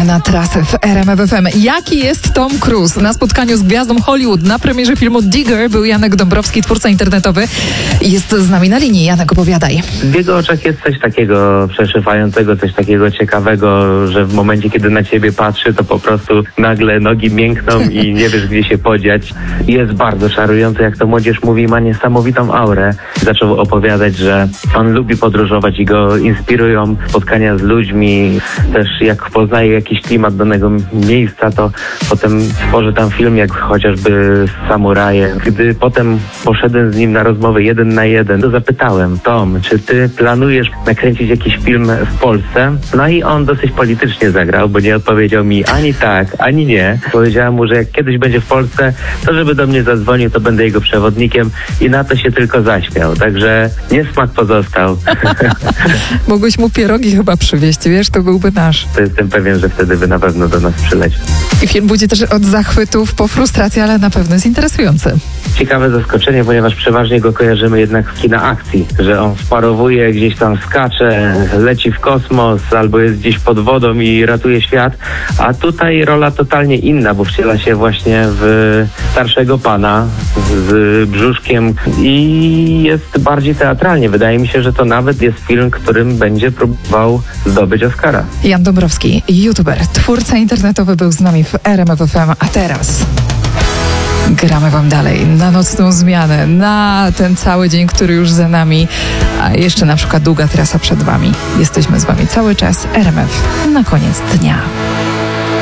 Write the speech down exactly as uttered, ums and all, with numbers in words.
na trasę w R M F F M. Jaki jest Tom Cruise? Na spotkaniu z gwiazdą Hollywood na premierze filmu Digger był Janek Dąbrowski, twórca internetowy. Jest z nami na linii. Janek, opowiadaj. W jego oczach jest coś takiego przeszywającego, coś takiego ciekawego, że w momencie, kiedy na ciebie patrzy, to po prostu nagle nogi miękną i nie wiesz, gdzie się podziać. Jest bardzo czarujący, jak to młodzież mówi, ma niesamowitą aurę. Zaczął opowiadać, że on lubi podróżować i go inspirują spotkania z ludźmi. Też jak poznaje jakiś klimat danego miejsca, to potem tworzy tam film, jak chociażby Samuraje. Gdy potem poszedłem z nim na rozmowę jeden na jeden, to zapytałem: Tom, czy ty planujesz nakręcić jakiś film w Polsce? No i on dosyć politycznie zagrał, bo nie odpowiedział mi ani tak, ani nie. Powiedziałem mu, że jak kiedyś będzie w Polsce, to żeby do mnie zadzwonił, to będę jego przewodnikiem, i na to się tylko zaśmiał. Także niesmak pozostał. Mogłeś mu pierogi chyba przywieźć, wiesz, to byłby nasz. To jestem pewien, że wtedy by na pewno do nas przyleciał. I film budzi też od zachwytów po frustracji, ale na pewno jest interesujący. Ciekawe zaskoczenie, ponieważ przeważnie go kojarzymy jednak z kina akcji, że on sparowuje, gdzieś tam skacze, leci w kosmos albo jest gdzieś pod wodą i ratuje świat, a tutaj rola totalnie inna, bo wciela się właśnie w starszego pana z brzuszkiem i jest bardziej teatralnie. Wydaje mi się, że to nawet jest film, którym będzie próbował zdobyć Oscara. Jan Dąbrowski, youtuber, twórca internetowy, był z nami w R M F F M, a teraz gramy wam dalej na nocną zmianę, na ten cały dzień, który już za nami, a jeszcze na przykład długa trasa przed wami. Jesteśmy z wami cały czas. R M F na koniec dnia.